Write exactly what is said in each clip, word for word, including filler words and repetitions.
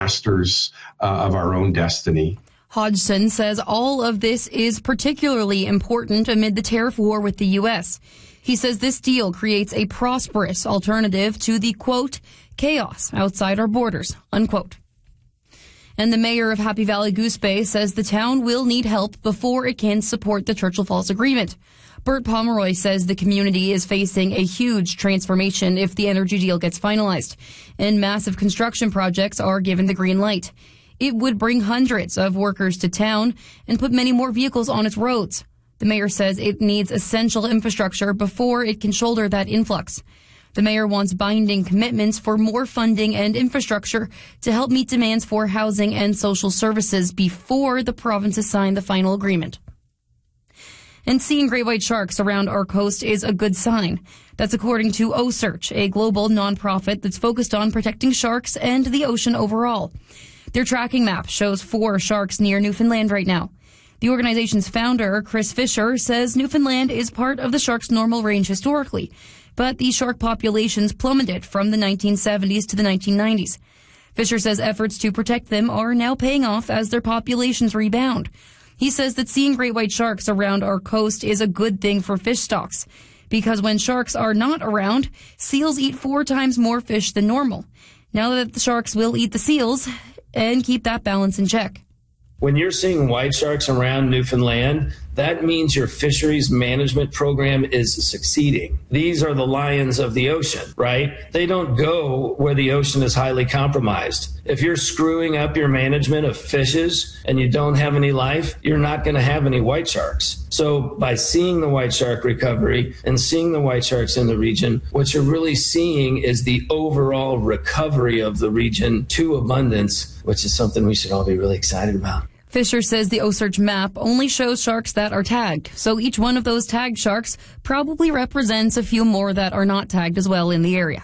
masters uh, of our own destiny. Hodgson says all of this is particularly important amid the tariff war with the U S. He says this deal creates a prosperous alternative to the, quote, chaos outside our borders, unquote. And the mayor of Happy Valley Goose Bay says the town will need help before it can support the Churchill Falls Agreement. Bert Pomeroy says the community is facing a huge transformation if the energy deal gets finalized, and massive construction projects are given the green light. It would bring hundreds of workers to town and put many more vehicles on its roads. The mayor says it needs essential infrastructure before it can shoulder that influx. The mayor wants binding commitments for more funding and infrastructure to help meet demands for housing and social services before the provinces sign the final agreement. And seeing great white sharks around our coast is a good sign. That's according to OCEARCH, a global nonprofit that's focused on protecting sharks and the ocean overall. Their tracking map shows four sharks near Newfoundland right now. The organization's founder, Chris Fisher, says Newfoundland is part of the shark's normal range historically, but these shark populations plummeted from the nineteen seventies to the nineteen nineties. Fisher says efforts to protect them are now paying off as their populations rebound. He says that seeing great white sharks around our coast is a good thing for fish stocks, because when sharks are not around, seals eat four times more fish than normal. Now that the sharks will eat the seals and keep that balance in check. When you're seeing white sharks around Newfoundland, that means your fisheries management program is succeeding. These are the lions of the ocean, right? They don't go where the ocean is highly compromised. If you're screwing up your management of fishes and you don't have any life, you're not going to have any white sharks. So by seeing the white shark recovery and seeing the white sharks in the region, what you're really seeing is the overall recovery of the region to abundance, which is something we should all be really excited about. Fisher says the OCEARCH map only shows sharks that are tagged, so each one of those tagged sharks probably represents a few more that are not tagged as well in the area.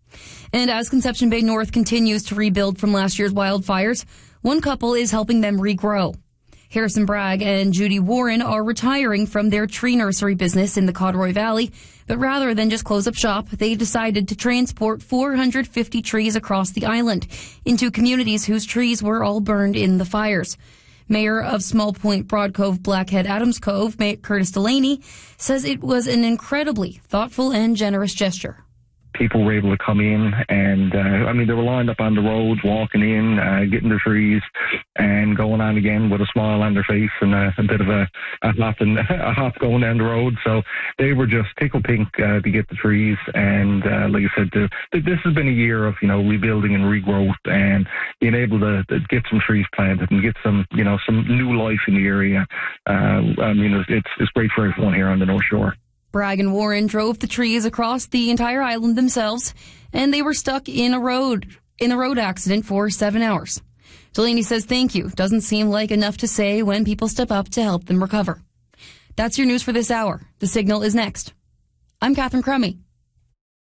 And as Conception Bay North continues to rebuild from last year's wildfires, one couple is helping them regrow. Harrison Bragg and Judy Warren are retiring from their tree nursery business in the Codroy Valley, but rather than just close up shop, they decided to transport four hundred fifty trees across the island into communities whose trees were all burned in the fires. Mayor of Small Point, Broad Cove, Blackhead, Adams Cove, Mayor Curtis Delaney, says it was an incredibly thoughtful and generous gesture. People were able to come in and, uh, I mean, they were lined up on the roads, walking in, uh, getting their trees and going on again with a smile on their face and a, a bit of a, a hop and a hop going down the road. So they were just tickle pink uh, to get the trees. And uh, like I said, the, this has been a year of, you know, rebuilding and regrowth and being able to, to get some trees planted and get some, you know, some new life in the area. Uh, I mean, it's, it's great for everyone here on the North Shore. Bragg and Warren drove the trees across the entire island themselves, and they were stuck in a road in a road accident for seven hours. Delaney says thank you doesn't seem like enough to say when people step up to help them recover. That's your news for this hour. The Signal is next. I'm Catherine Crummy.